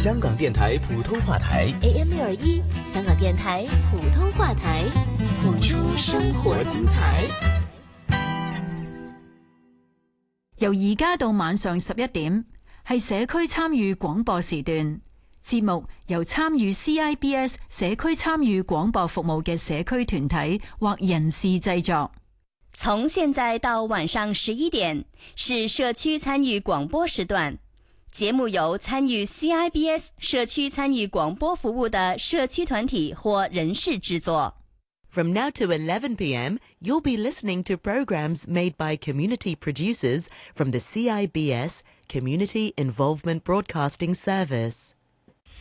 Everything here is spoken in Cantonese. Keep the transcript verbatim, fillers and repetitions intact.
香港电台普通话台 A M 六二一，香港电台普通话台，谱出生活精彩。 由而家到晚上十一點，係社區參與廣播時段。節目由參與 C I B S 社區參與廣播服務嘅社區團體或人士製作。 從現在到晚上十一點是社區參與廣播時段，節目由參與 C I B S 社區參與廣播服務的社區團體或人士製作。 From now to eleven p m, you'll be listening to programs made by community producers from the C I B S Community Involvement Broadcasting Service.